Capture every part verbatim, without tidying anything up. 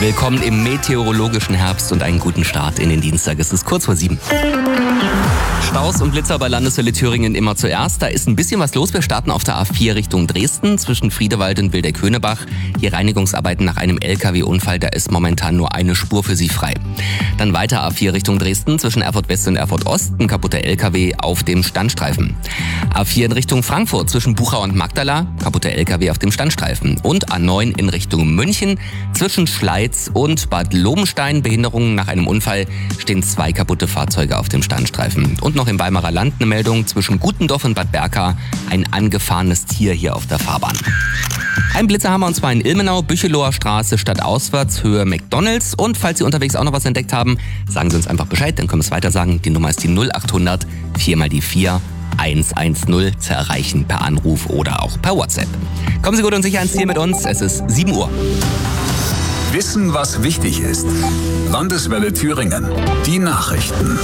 Willkommen im meteorologischen Herbst und einen guten Start in den Dienstag. Es ist kurz vor sieben. Staus und Blitzer bei Landeswelle Thüringen immer zuerst. Da ist ein bisschen was los. Wir starten auf der A vier Richtung Dresden zwischen Friedewald und Wildeck-Höhnebach. Hier Reinigungsarbeiten nach einem L K W-Unfall. Da ist momentan nur eine Spur für Sie frei. Dann weiter A vier Richtung Dresden zwischen Erfurt West und Erfurt Ost. Ein kaputter L K W auf dem Standstreifen. A vier in Richtung Frankfurt zwischen Buchau und Magdala. Kaputter L K W auf dem Standstreifen. Und A neun in Richtung München zwischen Schleiz und Bad Lobenstein. Behinderungen nach einem Unfall, stehen zwei kaputte Fahrzeuge auf dem Standstreifen. Und noch im Weimarer Land eine Meldung zwischen Gutendorf und Bad Berka. Ein angefahrenes Tier hier auf der Fahrbahn. Ein Blitzer haben wir und zwar in Ilmenau, Bücheloher Straße, stadtauswärts, Höhe McDonalds. Und falls Sie unterwegs auch noch was entdeckt haben, sagen Sie uns einfach Bescheid, dann können wir es weiter sagen. Die Nummer ist die null acht hundert vier mal die vier eins eins null zu erreichen per Anruf oder auch per WhatsApp. Kommen Sie gut und sicher ans Ziel mit uns. Es ist sieben Uhr. Wissen, was wichtig ist. Landeswelle Thüringen. Die Nachrichten.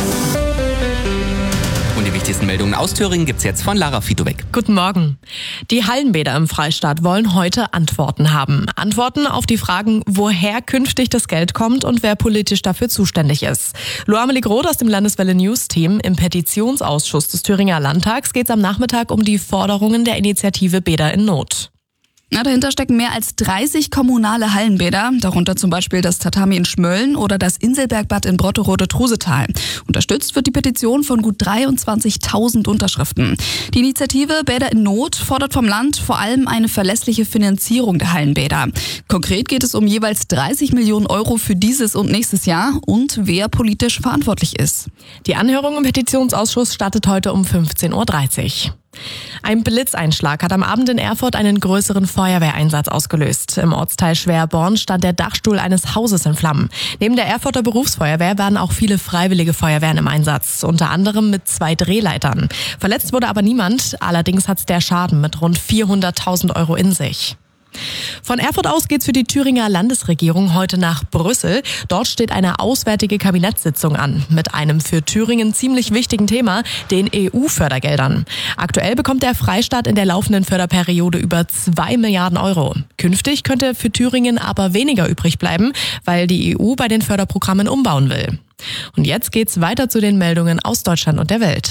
Und die wichtigsten Meldungen aus Thüringen gibt's jetzt von Lara Fitowek. Guten Morgen. Die Hallenbäder im Freistaat wollen heute Antworten haben. Antworten auf die Fragen, woher künftig das Geld kommt und wer politisch dafür zuständig ist. Loamelie Groth aus dem Landeswelle News Team. Im Petitionsausschuss des Thüringer Landtags geht's am Nachmittag um die Forderungen der Initiative Bäder in Not. Na, dahinter stecken mehr als dreißig kommunale Hallenbäder, darunter zum Beispiel das Tatami in Schmölln oder das Inselbergbad in Brotterode-Trusetal. Unterstützt wird die Petition von gut dreiundzwanzigtausend Unterschriften. Die Initiative Bäder in Not fordert vom Land vor allem eine verlässliche Finanzierung der Hallenbäder. Konkret geht es um jeweils dreißig Millionen Euro für dieses und nächstes Jahr und wer politisch verantwortlich ist. Die Anhörung im Petitionsausschuss startet heute um fünfzehn Uhr dreißig. Ein Blitzeinschlag hat am Abend in Erfurt einen größeren Feuerwehreinsatz ausgelöst. Im Ortsteil Schwerborn stand der Dachstuhl eines Hauses in Flammen. Neben der Erfurter Berufsfeuerwehr waren auch viele freiwillige Feuerwehren im Einsatz, unter anderem mit zwei Drehleitern. Verletzt wurde aber niemand, allerdings hat der Schaden mit rund vierhunderttausend Euro in sich. Von Erfurt aus geht's für die Thüringer Landesregierung heute nach Brüssel. Dort steht eine auswärtige Kabinettssitzung an mit einem für Thüringen ziemlich wichtigen Thema, den E U-Fördergeldern. Aktuell bekommt der Freistaat in der laufenden Förderperiode über zwei Milliarden Euro. Künftig könnte für Thüringen aber weniger übrig bleiben, weil die E U bei den Förderprogrammen umbauen will. Und jetzt geht's weiter zu den Meldungen aus Deutschland und der Welt.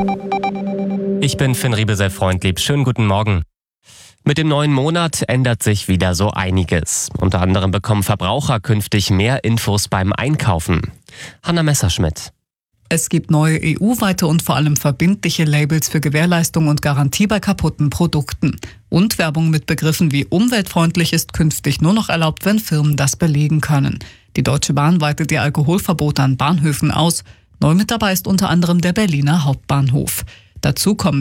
Ich bin Finn Riebesell-Freundlieb. Schönen guten Morgen. Mit dem neuen Monat ändert sich wieder so einiges. Unter anderem bekommen Verbraucher künftig mehr Infos beim Einkaufen. Hanna Messerschmidt. Es gibt neue E U-weite und vor allem verbindliche Labels für Gewährleistung und Garantie bei kaputten Produkten. Und Werbung mit Begriffen wie umweltfreundlich ist künftig nur noch erlaubt, wenn Firmen das belegen können. Die Deutsche Bahn weitet ihr Alkoholverbot an Bahnhöfen aus. Neu mit dabei ist unter anderem der Berliner Hauptbahnhof. Dazu kommen